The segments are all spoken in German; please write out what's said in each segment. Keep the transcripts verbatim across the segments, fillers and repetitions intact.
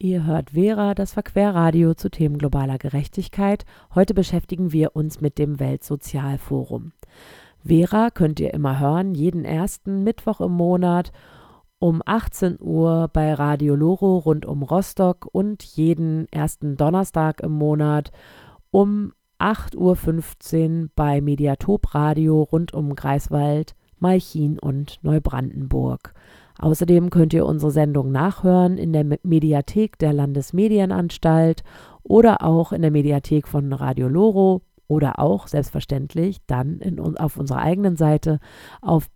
Ihr hört Vera, das Verquerradio zu Themen globaler Gerechtigkeit. Heute beschäftigen wir uns mit dem Weltsozialforum. Vera könnt ihr immer hören, jeden ersten Mittwoch im Monat um achtzehn Uhr bei Radio Loro rund um Rostock und jeden ersten Donnerstag im Monat um acht Uhr fünfzehn bei Mediatop Radio rund um Greifswald, Malchin und Neubrandenburg. Außerdem könnt ihr unsere Sendung nachhören in der Mediathek der Landesmedienanstalt oder auch in der Mediathek von Radio Loro oder auch selbstverständlich dann in, auf unserer eigenen Seite auf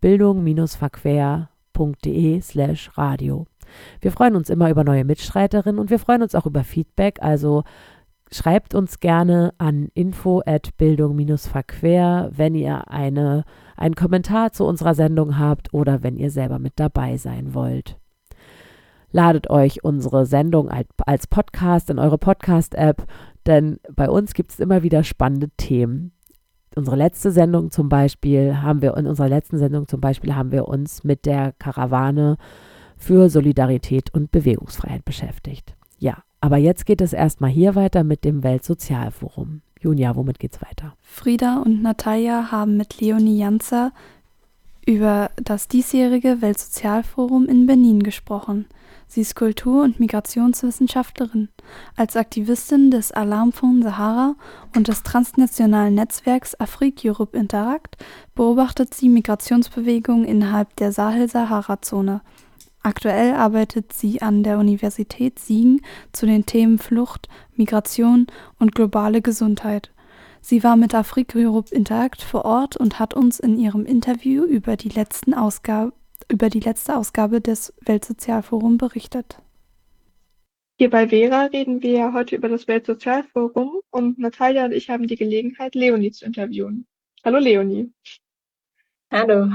bildung-verquer.de slash radio. Wir freuen uns immer über neue Mitstreiterinnen und wir freuen uns auch über Feedback, also schreibt uns gerne an info at bildung-verquer, wenn ihr eine, einen Kommentar zu unserer Sendung habt oder wenn ihr selber mit dabei sein wollt. Ladet euch unsere Sendung als Podcast in eure Podcast-App, denn bei uns gibt es immer wieder spannende Themen. Unsere letzte Sendung zum Beispiel haben wir, in unserer letzten Sendung zum Beispiel haben wir uns mit der Karawane für Solidarität und Bewegungsfreiheit beschäftigt. Ja, aber jetzt geht es erstmal hier weiter mit dem Weltsozialforum. Junia, womit geht's weiter? Frieda und Natalia haben mit Leonie Janzer über das diesjährige Weltsozialforum in Benin gesprochen. Sie ist Kultur- und Migrationswissenschaftlerin. Als Aktivistin des Alarmfonds Sahara und des transnationalen Netzwerks Afrique Europe Interact beobachtet sie Migrationsbewegungen innerhalb der Sahel-Sahara-Zone. Aktuell arbeitet sie an der Universität Siegen zu den Themen Flucht, Migration und globale Gesundheit. Sie war mit Afrique Europe Interact vor Ort und hat uns in ihrem Interview über die, letzten Ausgabe, über die letzte Ausgabe des Weltsozialforums berichtet. Hier bei Vera reden wir ja heute über das Weltsozialforum und Natalia und ich haben die Gelegenheit, Leonie zu interviewen. Hallo Leonie. Hallo.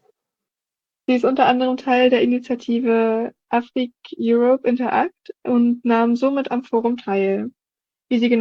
Sie ist unter anderem Teil der Initiative Afrique Europe Interact und nahm somit am Forum teil. Wie sie genau